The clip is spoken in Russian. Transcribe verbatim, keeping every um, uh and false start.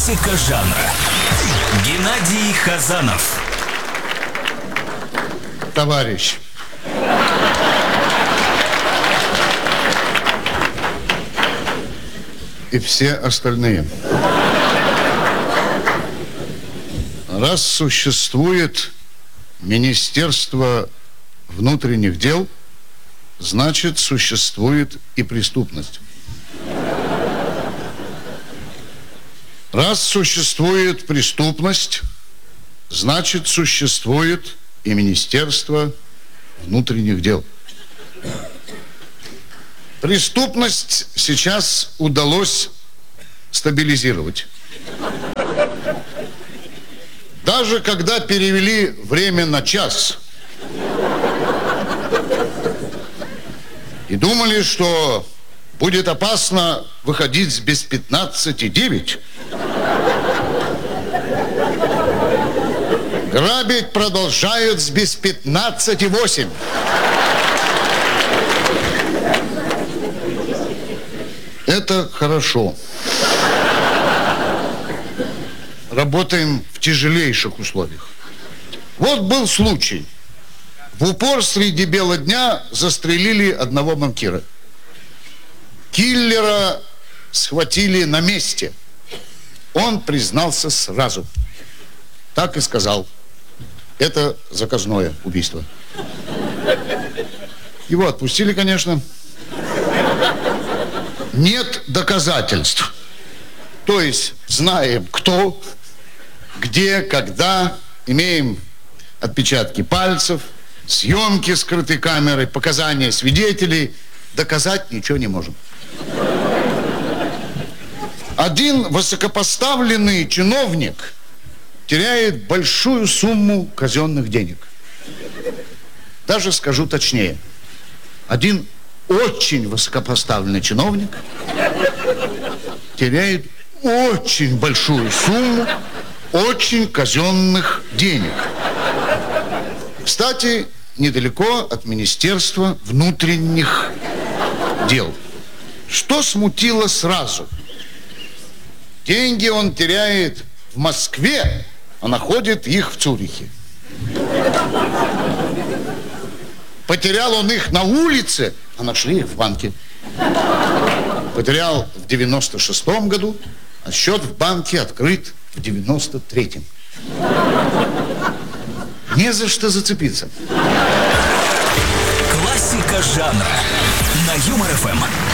Классика жанра. Геннадий Хазанов. Товарищ, и все остальные. Раз существует Министерство внутренних дел, значит, существует и преступность. Раз существует преступность, значит, существует и Министерство внутренних дел. Преступность сейчас удалось стабилизировать. Даже когда перевели время на час и думали, что будет опасно выходить с без пятнадцати девять, грабить продолжают с без пятнадцати восемь. Это хорошо. Работаем в тяжелейших условиях. Вот был случай. В упор среди бела дня застрелили одного банкира. Киллера схватили на месте. Он признался сразу. Так и сказал. Это заказное убийство. Его отпустили, конечно. Нет доказательств. То есть знаем, кто, где, когда, имеем отпечатки пальцев, съемки скрытой камерой, показания свидетелей. Доказать ничего не можем. Один высокопоставленный чиновник теряет большую сумму казенных денег. Даже скажу точнее. Один очень высокопоставленный чиновник теряет очень большую сумму очень казенных денег. Кстати, недалеко от Министерства внутренних дел. Что смутило сразу? Деньги он теряет в Москве, а находит их в Цюрихе. Потерял он их на улице, а нашли их в банке. Потерял в девяносто шестом году, а счет в банке открыт в девяносто третьем. Не за что зацепиться. Классика жанра на Юмор ФМ.